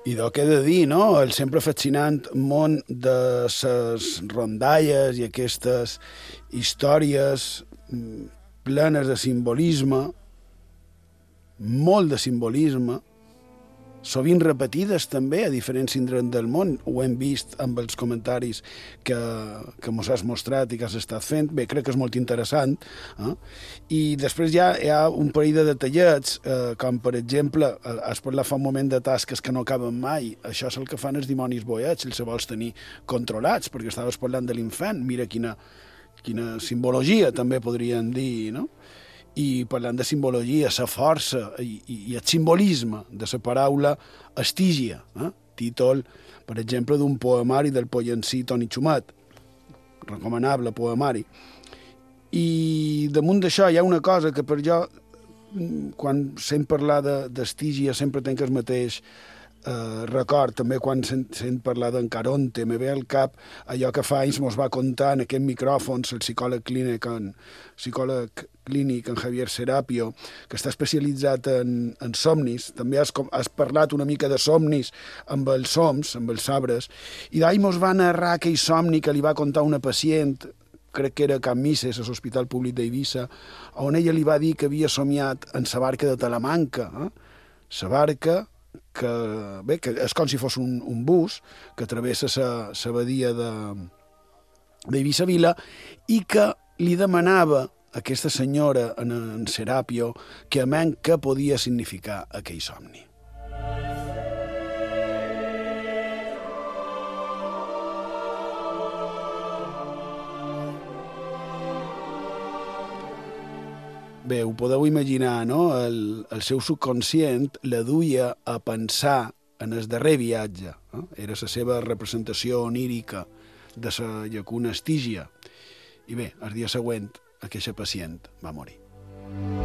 I del que he de dir, no? El sempre fascinant món de les rondalles i aquestes històries plenes de simbolisme, molt de simbolisme, sovint repetides també a diferents indrets del món. Ho hem vist amb els comentaris que mos has mostrat i que has estat fent. Bé, crec que és molt interessant. I després hi ha un parell de detallets, com per exemple, has parlat fa un moment de tasques que no acaben mai. Això és el que fan els dimonis boiets, els vols tenir controlats, perquè estaves parlant de l'infant. Mira quina simbologia també podríem dir, no? I parlant de simbologia, la força i el simbolisme de la paraula estígia, títol, per exemple, d'un poemari del pollencí Toni Xumet, recomanable poemari. I damunt d'això hi ha una cosa que per jo, quan sent parlar d'estígia, sempre tenc el mateix record, també quan sent parlar d'en Caronte, me ve al cap allò que fa anys mos va contar en aquest micròfon el psicòleg clínic en Javier Serapio, que està especialitzat en somnis. També has parlat una mica de somnis amb els soms, amb els sabres, i d'ahir mos va narrar aquell somni que li va contar una pacient, crec que era a Can Misses, a l'Hospital Públic d'Eivissa, on ella li va dir que havia somiat en la barca de Talamanca, la barca que és com si fos un bus que travessa la badia d'Eivissa Vila i que li demanava a aquesta senyora en Serapio que amén què podia significar aquell somni. Bé, ho podeu imaginar, no? El seu subconscient la duia a pensar en el darrer viatge. Era la seva representació onírica de la llacuna Estígia. I bé, el dia següent, aquesta pacient va morir.